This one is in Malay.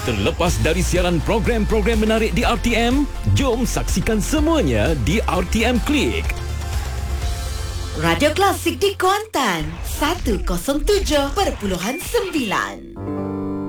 Terlepas dari siaran program-program menarik di RTM, jom saksikan semuanya di RTM Klik. Radio Klasik di Kuantan 107.9.